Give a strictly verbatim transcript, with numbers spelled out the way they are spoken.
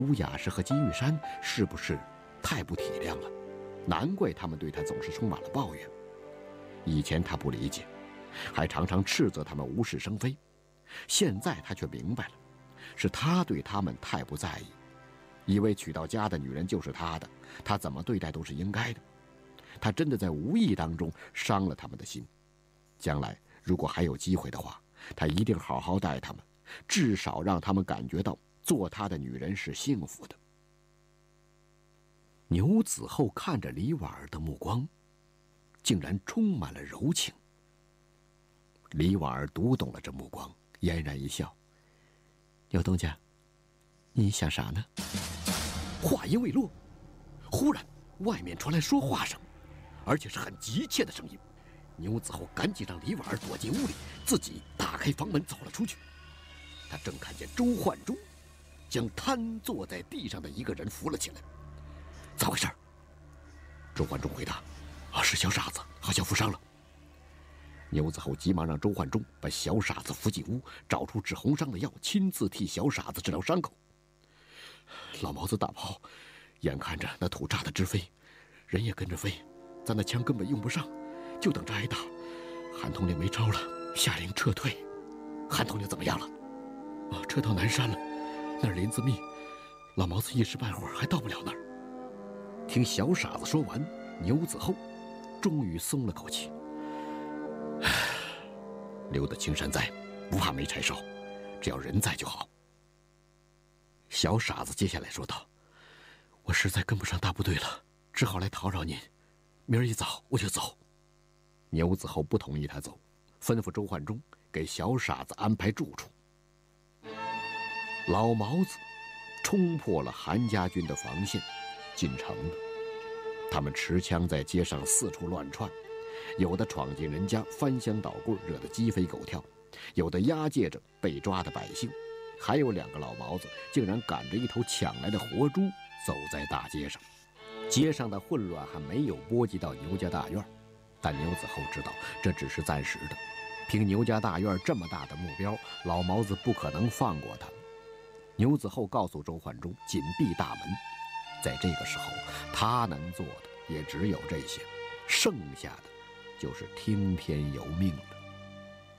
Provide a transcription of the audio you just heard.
乌雅氏和金玉山是不是太不体谅了？难怪他们对他总是充满了抱怨。以前他不理解，还常常斥责他们无事生非。现在他却明白了，是他对他们太不在意，以为娶到家的女人就是他的，他怎么对待都是应该的。他真的在无意当中伤了他们的心。将来如果还有机会的话，他一定好好待他们，至少让他们感觉到做他的女人是幸福的。牛子厚看着李婉儿的目光，竟然充满了柔情。李婉儿读懂了这目光，嫣然一笑：“牛东家，你想啥呢？”话音未落，忽然外面传来说话声，而且是很急切的声音。牛子厚赶紧让李婉儿躲进屋里，自己打开房门走了出去。他正看见周焕中将瘫坐在地上的一个人扶了起来。咋回事？周焕中回答：“啊，是小傻子，好像负伤了。”牛子厚急忙让周焕中把小傻子扶进屋，找出治红伤的药，亲自替小傻子治疗伤口。老毛子大炮，眼看着那土炸得直飞，人也跟着飞，咱那枪根本用不上，就等着挨打。韩统领没招了，下令撤退。韩统领怎么样了？啊，撤到南山了，那儿林子密，老毛子一时半会儿还到不了那儿。听小傻子说完，牛子厚终于松了口气。留得青山在，不怕没柴烧，只要人在就好。小傻子接下来说道：“我实在跟不上大部队了，只好来讨扰您。明儿一早我就走。”牛子厚不同意他走，吩咐周焕中给小傻子安排住处。老毛子冲破了韩家军的防线，进城了。他们持枪在街上四处乱窜，有的闯进人家翻箱倒柜，惹得鸡飞狗跳；有的押解着被抓的百姓，还有两个老毛子竟然赶着一头抢来的活猪走在大街上。街上的混乱还没有波及到牛家大院，但牛子厚知道这只是暂时的。凭牛家大院这么大的目标，老毛子不可能放过他们。牛子厚告诉周焕中紧闭大门，在这个时候他能做的也只有这些，剩下的就是听天由命了。